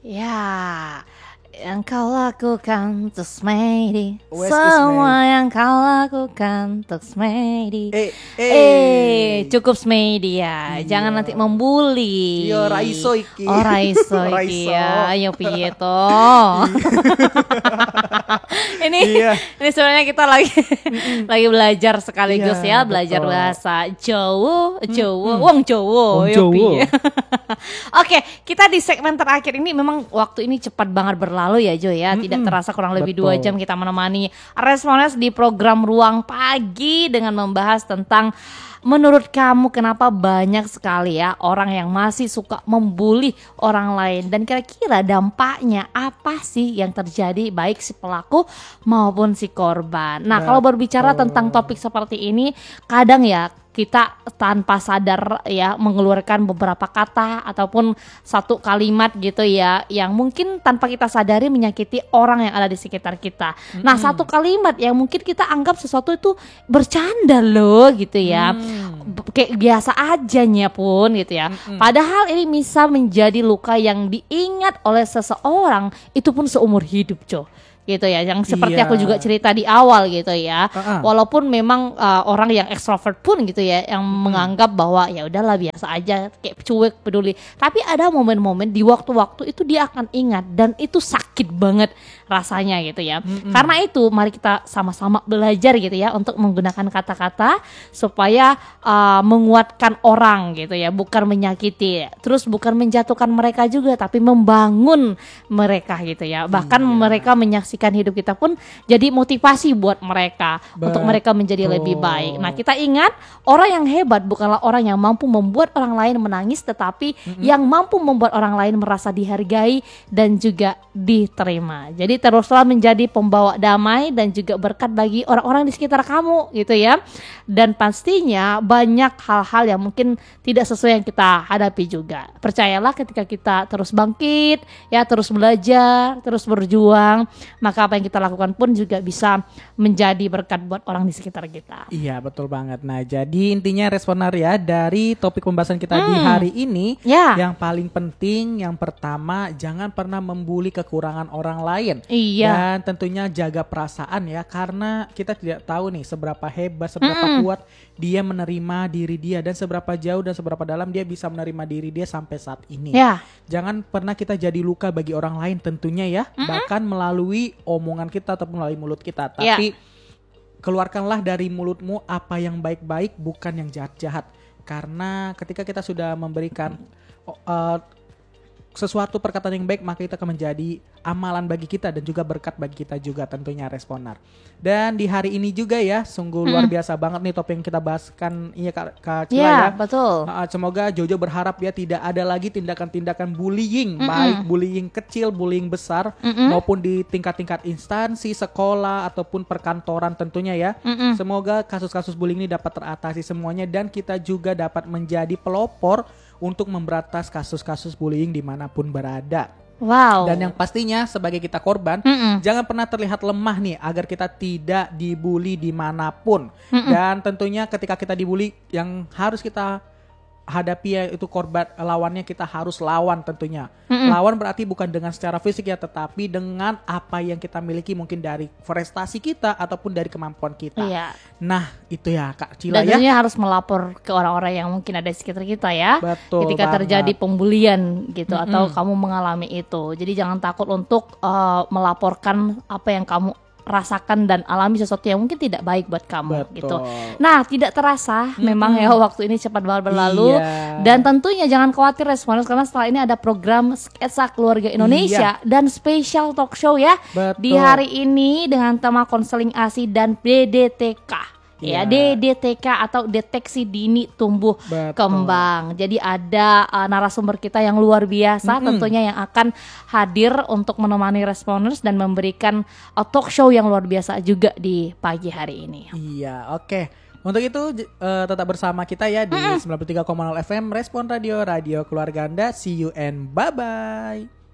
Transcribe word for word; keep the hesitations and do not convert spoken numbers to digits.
Ya, yang kau lakukan untuk Smedi, Wes semua yang kau lakukan untuk Smedi. Eh, eh, Eh, cukup Smedi ya, Iya. jangan nanti membuli. Iya, raiso iki. Oh raiso iki Raiso. ya, ayo piye to. Ini Iya. ini sebenarnya kita lagi lagi belajar sekaligus Iya, ya, belajar betul. bahasa Jawa, Jawa, wong Jawa, Wong yo Jawa. piye. Oke, kita di segmen terakhir ini memang waktu ini cepat banget berlalu ya Jo ya. Tidak Mm-mm. terasa kurang lebih Betul. dua jam kita menemani respones di program Ruang Pagi dengan membahas tentang menurut kamu kenapa banyak sekali ya orang yang masih suka membuli orang lain, dan kira-kira dampaknya apa sih yang terjadi baik si pelaku maupun si korban. Nah, kalau berbicara Betul. tentang topik seperti ini, kadang ya kita tanpa sadar ya mengeluarkan beberapa kata ataupun satu kalimat gitu ya yang mungkin tanpa kita sadari menyakiti orang yang ada di sekitar kita. Mm-hmm. Nah, satu kalimat yang mungkin kita anggap sesuatu itu bercanda loh gitu ya. Mm. Kayak biasa ajanya pun gitu ya. Mm-hmm. Padahal ini bisa menjadi luka yang diingat oleh seseorang itu pun seumur hidup, Jo. Gitu ya, yang seperti Iya. aku juga cerita di awal gitu ya. Uh-uh. Walaupun memang uh, orang yang ekstrovert pun gitu ya, yang hmm. menganggap bahwa ya udahlah biasa aja, kayak cuek peduli. Tapi ada momen-momen di waktu-waktu itu dia akan ingat, dan itu sakit banget rasanya gitu ya. Mm-mm. Karena itu mari kita sama-sama belajar gitu ya untuk menggunakan kata-kata supaya uh, menguatkan orang gitu ya, bukan menyakiti. Terus bukan menjatuhkan mereka juga, tapi membangun mereka gitu ya. Bahkan iya. mereka menyaksikan hidup kita pun jadi motivasi buat mereka. Betul. Untuk mereka menjadi lebih baik. Nah, kita ingat orang yang hebat bukanlah orang yang mampu membuat orang lain menangis, tetapi mm-hmm. yang mampu membuat orang lain merasa dihargai dan juga diterima. Jadi teruslah menjadi pembawa damai dan juga berkat bagi orang-orang di sekitar kamu gitu ya. Dan pastinya banyak hal-hal yang mungkin tidak sesuai yang kita hadapi juga. Percayalah ketika kita terus bangkit ya, terus belajar, terus berjuang, maka apa yang kita lakukan pun juga bisa menjadi berkat buat orang di sekitar kita. Iya, betul banget. Nah, jadi intinya responer ya dari topik pembahasan kita hmm. di hari ini, ya. yang paling penting yang pertama, jangan pernah membuli kekurangan orang lain. Iya. Dan tentunya jaga perasaan ya, karena kita tidak tahu nih seberapa hebat, seberapa mm-mm. kuat dia menerima diri dia, dan seberapa jauh dan seberapa dalam dia bisa menerima diri dia sampai saat ini. Ya. Jangan pernah kita jadi luka bagi orang lain tentunya ya, mm-mm. bahkan melalui omongan kita ataupun melalui mulut kita. Tapi ya. keluarkanlah dari mulutmu apa yang baik-baik, bukan yang jahat-jahat. Karena ketika kita sudah memberikan uh, sesuatu perkataan yang baik, maka itu akan menjadi amalan bagi kita dan juga berkat bagi kita juga tentunya responer. Dan di hari ini juga ya, sungguh hmm. luar biasa banget nih topik yang kita bahaskan. Iya Kak, Kak Cila ya. Iya, betul. Uh, semoga Jojo berharap ya tidak ada lagi tindakan-tindakan bullying, Mm-mm. baik bullying kecil, bullying besar, Mm-mm. maupun di tingkat-tingkat instansi, sekolah ataupun perkantoran tentunya ya. Mm-mm. Semoga kasus-kasus bullying ini dapat teratasi semuanya, dan kita juga dapat menjadi pelopor untuk memberantas kasus-kasus bullying dimanapun berada. Wow. Dan yang pastinya sebagai kita korban, Mm-mm. jangan pernah terlihat lemah nih, agar kita tidak dibully dimanapun. Mm-mm. Dan tentunya ketika kita dibully, yang harus kita hadapi ya itu korban, lawannya kita harus lawan tentunya. Mm-mm. Lawan berarti bukan dengan secara fisik ya, tetapi dengan apa yang kita miliki, mungkin dari prestasi kita ataupun dari kemampuan kita. Iya. Nah itu ya Kak Cila dan ya. Dan tentunya harus melapor ke orang-orang yang mungkin ada di sekitar kita ya. Betul ketika banget. terjadi pembulian gitu, Mm-mm. atau kamu mengalami itu. Jadi jangan takut untuk uh, melaporkan apa yang kamu rasakan dan alami sesuatu yang mungkin tidak baik buat kamu. Betul. Gitu. Nah, tidak terasa mm-hmm. memang ya waktu ini cepat banget berlalu. Iya. Dan tentunya jangan khawatir responers, karena setelah ini ada program Sketsa Keluarga Indonesia iya. dan spesial talk show ya. Betul. Di hari ini dengan tema konseling A S I dan D D T K. Ya, D D T K atau deteksi dini tumbuh Betul. kembang. Jadi ada uh, narasumber kita yang luar biasa, mm-hmm. tentunya yang akan hadir untuk menemani responders dan memberikan uh, talk show yang luar biasa juga di pagi hari ini. Iya, oke. Okay. Untuk itu uh, tetap bersama kita ya di mm-hmm. sembilan puluh tiga koma nol F M Respon Radio, Radio Keluarga Anda. See you and bye-bye.